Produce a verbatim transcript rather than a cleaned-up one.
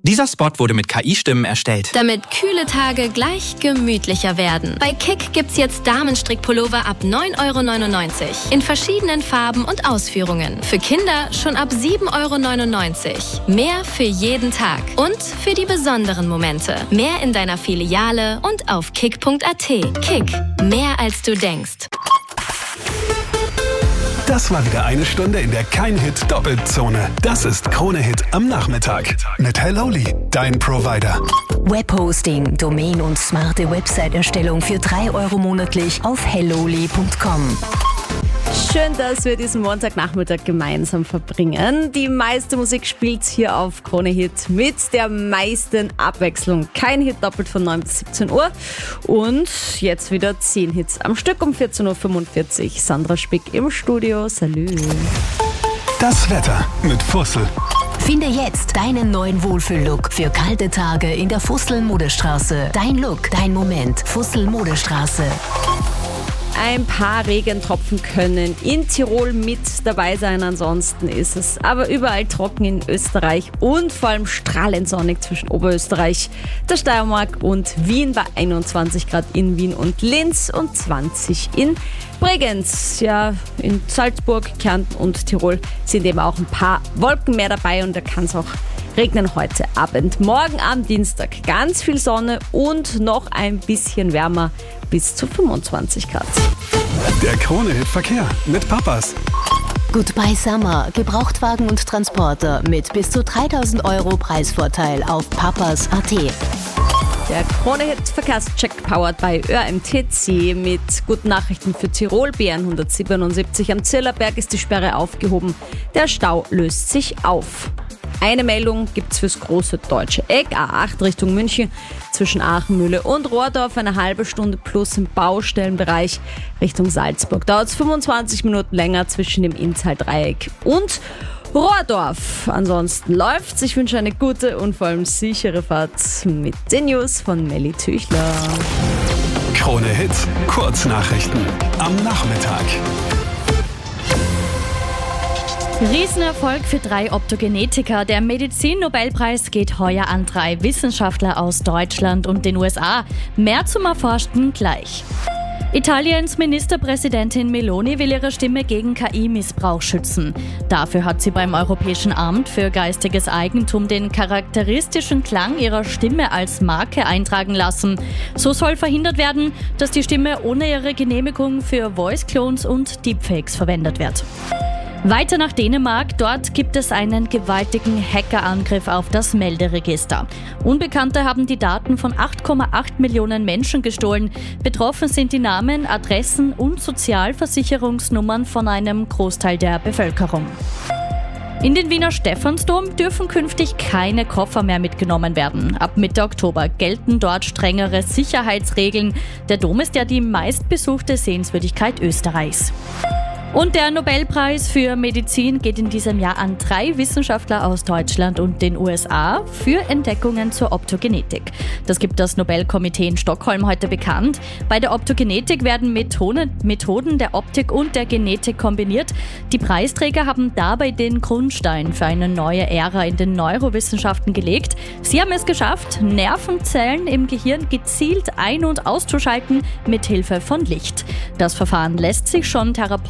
Dieser Spot wurde mit K I-Stimmen erstellt. Damit kühle Tage gleich gemütlicher werden. Bei Kick gibt's jetzt Damenstrickpullover ab neun Euro neunundneunzig. In verschiedenen Farben und Ausführungen. Für Kinder schon ab sieben Euro neunundneunzig. Mehr für jeden Tag. Und für die besonderen Momente. Mehr in deiner Filiale und auf kick punkt a t. Kick. Mehr als du denkst. Das war wieder eine Stunde in der Kein-Hit-Doppelzone. Das ist Krone-Hit am Nachmittag. Mit Helloli, dein Provider. Webhosting, Domain und smarte Website-Erstellung für drei Euro monatlich auf helloli punkt com. Schön, dass wir diesen Montagnachmittag gemeinsam verbringen. Die meiste Musik spielt hier auf Krone Hit mit der meisten Abwechslung. Kein Hit doppelt von neun bis siebzehn Uhr. Und jetzt wieder zehn Hits am Stück um vierzehn Uhr fünfundvierzig. Sandra Spick im Studio. Salü. Das Wetter mit Fussel. Finde jetzt deinen neuen Wohlfühl-Look für kalte Tage in der Fussel-Modestraße. Dein Look, dein Moment. Fussel-Modestraße. Ein paar Regentropfen können in Tirol mit dabei sein, ansonsten ist es aber überall trocken in Österreich und vor allem strahlend sonnig zwischen Oberösterreich, der Steiermark und Wien bei einundzwanzig Grad in Wien und Linz und zwanzig in Bregenz. Ja, in Salzburg, Kärnten und Tirol sind eben auch ein paar Wolken mehr dabei und da kann es auch regnen heute Abend. Morgen am Dienstag ganz viel Sonne und noch ein bisschen wärmer bis zu fünfundzwanzig Grad. Der Krone-Hit-Verkehr mit Papas. Goodbye Summer. Gebrauchtwagen und Transporter mit bis zu dreitausend Euro Preisvorteil auf papas punkt a t. Der Krone-Hit-Verkehrscheck powered bei Ö M T C mit guten Nachrichten für Tirol. B N hundertsiebenundsiebzig am Zillerberg ist die Sperre aufgehoben. Der Stau löst sich auf. Eine Meldung gibt's fürs große deutsche Eck, A acht Richtung München, zwischen Aachenmühle und Rohrdorf, eine halbe Stunde plus im Baustellenbereich Richtung Salzburg. Dauert's fünfundzwanzig Minuten länger zwischen dem Inntal-Dreieck und Rohrdorf. Ansonsten läuft's. Ich wünsche eine gute und vor allem sichere Fahrt mit den News von Melly Tüchler. Krone Hit, Kurznachrichten am Nachmittag. Riesenerfolg für drei Optogenetiker. Der Medizin-Nobelpreis geht heuer an drei Wissenschaftler aus Deutschland und den U S A. Mehr zum Erforschten gleich. Italiens Ministerpräsidentin Meloni will ihre Stimme gegen K I-Missbrauch schützen. Dafür hat sie beim Europäischen Amt für geistiges Eigentum den charakteristischen Klang ihrer Stimme als Marke eintragen lassen. So soll verhindert werden, dass die Stimme ohne ihre Genehmigung für Voice-Clones und Deepfakes verwendet wird. Weiter nach Dänemark, dort gibt es einen gewaltigen Hackerangriff auf das Melderegister. Unbekannte haben die Daten von acht Komma acht Millionen Menschen gestohlen. Betroffen sind die Namen, Adressen und Sozialversicherungsnummern von einem Großteil der Bevölkerung. In den Wiener Stephansdom dürfen künftig keine Koffer mehr mitgenommen werden. Ab Mitte Oktober gelten dort strengere Sicherheitsregeln. Der Dom ist ja die meistbesuchte Sehenswürdigkeit Österreichs. Und der Nobelpreis für Medizin geht in diesem Jahr an drei Wissenschaftler aus Deutschland und den U S A für Entdeckungen zur Optogenetik. Das gibt das Nobelkomitee in Stockholm heute bekannt. Bei der Optogenetik werden Methoden, Methoden der Optik und der Genetik kombiniert. Die Preisträger haben dabei den Grundstein für eine neue Ära in den Neurowissenschaften gelegt. Sie haben es geschafft, Nervenzellen im Gehirn gezielt ein- und auszuschalten mit Hilfe von Licht. Das Verfahren lässt sich schon therapeutisch